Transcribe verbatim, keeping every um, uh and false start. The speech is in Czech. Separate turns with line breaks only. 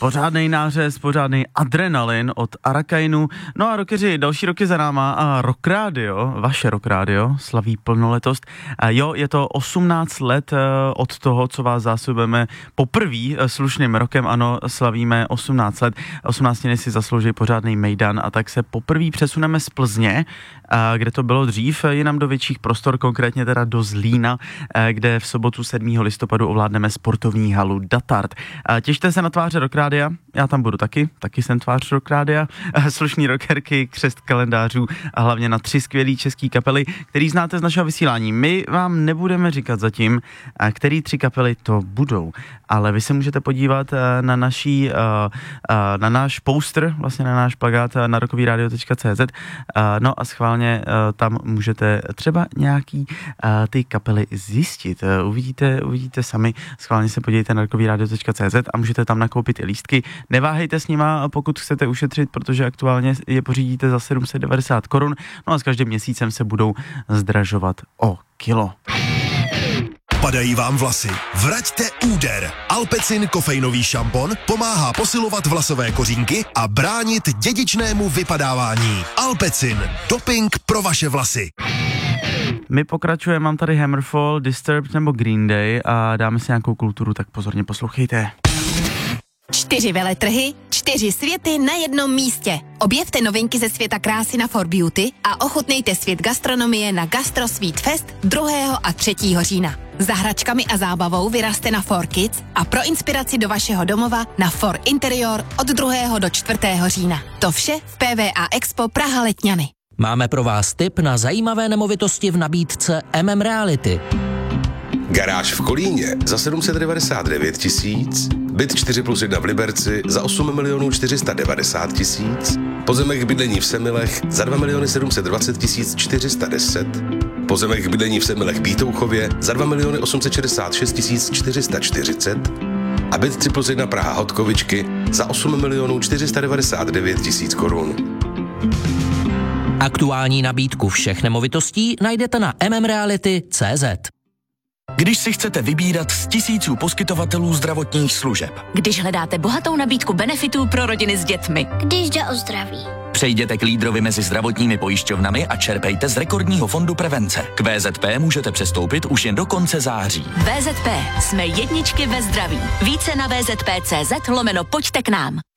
Pořádnej nářez, pořádnej adrenalin od Arakainu. No a rockeři, další roky za náma a Rock Radio, vaše Rock Radio, slaví plnoletost. A jo, je to osmnáct let od toho, co vás zásobujeme poprvý slušným rokem. Ano, slavíme osmnáct let. osmnáctiny si zaslouží pořádnej mejdan a tak se poprvý přesuneme z Plzně, kde to bylo dřív, jinam do větších prostor, konkrétně teda do Zlína, kde v sobotu sedmého listopadu ovládneme sportovní halu Datart. Těšte se na tváře Rock Rádia, já tam budu taky, taky jsem tvář Rock Rádia, slušný rockerky, křest kalendářů a hlavně na tři skvělý český kapely, který znáte z našeho vysílání. My vám nebudeme říkat zatím, který tři kapely to budou, ale vy se můžete podívat na naší, na náš poster, vlastně na náš plakát na rockovyradio tečka cé zet, no a schválně tam můžete třeba nějaký ty kapely zjistit. Uvidíte, uvidíte sami, schválně se podívejte na rockovyradio tečka cé zet a můžete tam nakoupit i lístky. Neváhejte s nima, pokud chcete ušetřit, protože aktuálně je pořídíte za sedm set devadesát korun, no a s každým měsícem se budou zdražovat o kilo.
Padají vám vlasy? Vraťte úder. Alpecin kofeinový šampon pomáhá posilovat vlasové kořínky a bránit dědičnému vypadávání. Alpecin, doping pro vaše vlasy.
My pokračujeme, mám tady Hammerfall, Disturbed nebo Green Day a dáme si nějakou kulturu, tak pozorně poslouchejte.
Čtyři veletrhy, čtyři světy na jednom místě. Objevte novinky ze světa krásy na For Beauty a ochutnejte svět gastronomie na Gastro Sweet Fest druhého a třetího října. Za hračkami a zábavou vyraste na For Kids a pro inspiraci do vašeho domova na For Interior od druhého do čtvrtého října. To vše v P V A Expo Praha Letňany.
Máme pro vás tip na zajímavé nemovitosti v nabídce M M Reality.
Garáž v Kolíně za sedm set devadesát devět tisíc, byt čtyři plus jedna v Liberci za osm milionů čtyři sta devadesát tisíc, pozemek bydlení v Semilech za dva miliony sedm set dvacet tisíc čtyři sta deset, pozemek bydlení v Semilech Bítouchově za dva miliony osm set šedesát šest tisíc čtyři sta čtyřicet a byt tři plus jedna Praha Hodkovičky za osm milionů čtyři sta devadesát devět tisíc korun.
Aktuální nabídku všech nemovitostí najdete na m m reality tečka cé zet.
Když si chcete vybírat z tisíců poskytovatelů zdravotních služeb.
Když hledáte bohatou nabídku benefitů pro rodiny s dětmi.
Když jde o zdraví.
Přejděte k lídrovi mezi zdravotními pojišťovnami a čerpejte z rekordního fondu prevence. K V Z P můžete přestoupit už jen do konce září.
V Z P. Jsme jedničky ve zdraví. Více na vzp tečka cé zet lomeno pojďte k nám.